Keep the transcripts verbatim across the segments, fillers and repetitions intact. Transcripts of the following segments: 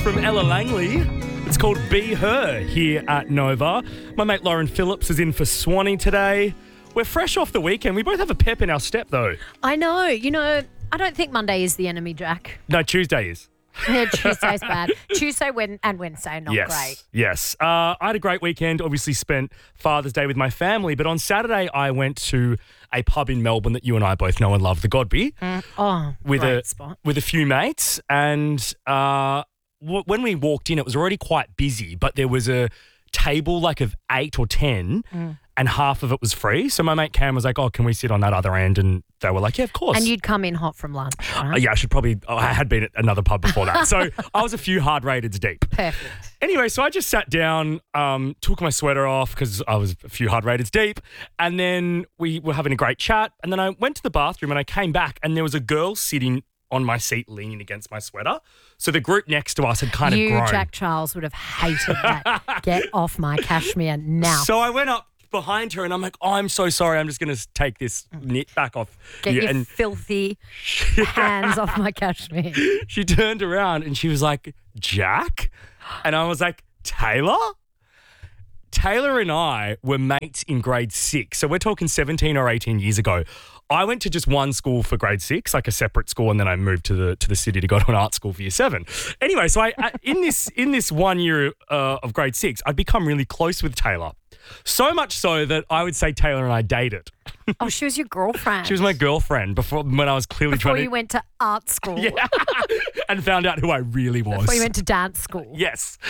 from Ella Langley. It's called Be Her here at Nova. My mate Lauren Phillips is in for Swanee today. We're fresh off the weekend. We both have a pep in our step, though. I know. You know, I don't think Monday is the enemy, Jack. No, Tuesday is. Yeah, Tuesday's bad. Tuesday Wed- and Wednesday, not yes, great. Yes. Uh, I had a great weekend. Obviously spent Father's Day with my family. But on Saturday, I went to a pub in Melbourne that you and I both know and love, the Godby. Mm. Oh, with great a, spot. With a few mates. And uh, w- when we walked in, it was already quite busy. But there was a table like of eight or ten. Mm. And half of it was free. So my mate Cam was like, oh, can we sit on that other end? And they were like, yeah, of course. And you'd come in hot from lunch, right? Uh, yeah, I should probably, oh, I had been at another pub before that. So I was a few hard rateds deep. Perfect. Anyway, so I just sat down, um, took my sweater off because I was a few hard rateds deep. And then we were having a great chat. And then I went to the bathroom and I came back and there was a girl sitting on my seat leaning against my sweater. So the group next to us had kind you, of grown. You, Jack Charles, would have hated that. Get off my cashmere now. So I went up behind her and I'm like, oh, I'm so sorry. I'm just going to take this knit back off. Get yeah, your and filthy hands off my cashmere. She turned around and she was like, Jack? And I was like, Taylor? Taylor and I were mates in grade six. So we're talking seventeen or eighteen years ago. I went to just one school for grade six, like a separate school, and then I moved to the to the city to go to an art school for year seven. Anyway, so I, I in this in this one year uh, of grade six, I'd become really close with Taylor. So much so that I would say Taylor and I dated. Oh, she was your girlfriend. She was my girlfriend before when I was clearly before trying to... you went to art school. Yeah. And found out who I really was. Before you went to dance school. Yes.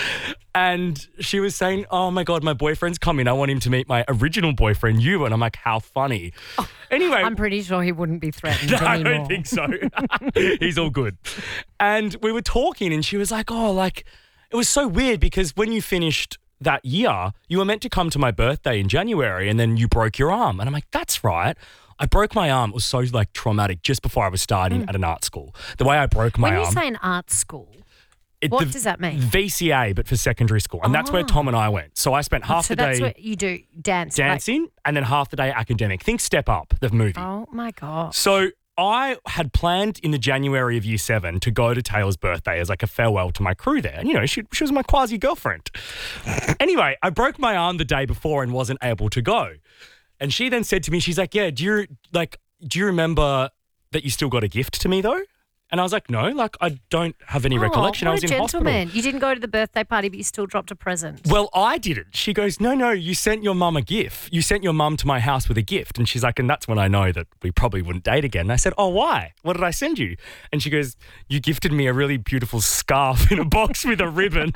And she was saying, oh my God, my boyfriend's coming. I want him to meet my original boyfriend, you. And I'm like, how funny. Oh, anyway. I'm pretty sure he wouldn't be threatened no, anymore. I don't think so. He's all good. And we were talking and she was like, oh, like, it was so weird because when you finished that year, you were meant to come to my birthday in January and then you broke your arm. And I'm like, that's right. I broke my arm. It was so like traumatic just before I was starting mm. at an art school. The way I broke my when arm. When you say an art school, it, what the, does that mean? V C A, but for secondary school. And oh. that's where Tom and I went. So I spent half so the day. that's what you do, dance. Dancing like- and then half the day academic. Think Step Up, the movie. Oh my God. So I had planned in the January of year seven to go to Taylor's birthday as like a farewell to my crew there. And, you know, she, she was my quasi-girlfriend. Anyway, I broke my arm the day before and wasn't able to go. And she then said to me, she's like, yeah, do you, like, do you remember that you still got a gift to me though? And I was like, no, like I don't have any oh, recollection. What I was a in gentleman. hospital. You didn't go to the birthday party, but you still dropped a present. Well, I didn't. She goes, no, no, you sent your mum a gift. You sent your mum to my house with a gift. And she's like, and that's when I know that we probably wouldn't date again. And I said, oh, why? What did I send you? And she goes, you gifted me a really beautiful scarf in a box with a ribbon.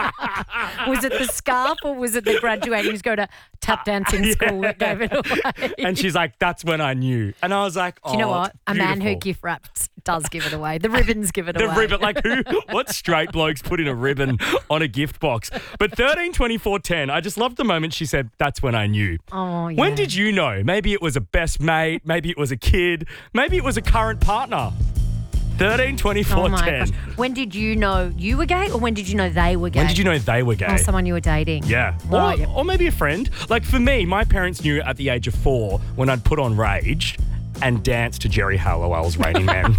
Was it the scarf or was it the graduating who's go to tap dancing school yeah. that gave it away? And she's like, that's when I knew. And I was like, oh, do you know what? A beautiful. man who gift wraps does give it away. The ribbons give it the away. The ribbon, like who, what straight blokes put in a ribbon on a gift box? But thirteen twenty-four ten, I just loved the moment she said, that's when I knew. Oh, yeah. When did you know? Maybe it was a best mate. Maybe it was a kid. Maybe it was a current partner. thirteen twenty-four ten. Oh my gosh. When did you know you were gay or when did you know they were gay? When did you know they were gay? Oh, someone you were dating. Yeah. Right. Or, or maybe a friend. Like for me, my parents knew at the age of four when I'd put on Rage and dance to Jerry Halliwell's Raining Men.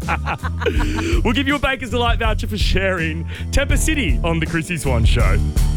We'll give you a Baker's Delight voucher for sharing Temper City on The Chrissy Swan Show.